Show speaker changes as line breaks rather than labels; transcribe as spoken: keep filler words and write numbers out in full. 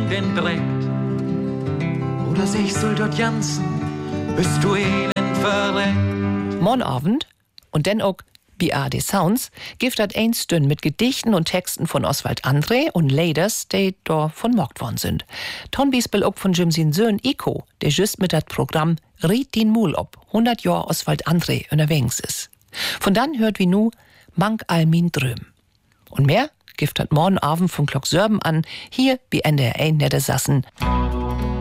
den Dreck. Oder sich soll dort jansen, bist du elend verreckt.
Morgen Abend und dann auch B A D Sounds gibt das ein Stünd mit Gedichten und Texten von Oswald André und Ladies, die da von mockt worden sind. Ton Biespel auch von Jim sin Söhn Ico, der just mit das Programm Riet din Mul ob hundert Jahre Oswald André unterwegs ist. Von dann hört wie nu Mank all min Dröm. Und mehr gibt das morgen Abend von Glock Sörben an, hier wie N D R eins Nette Sassen.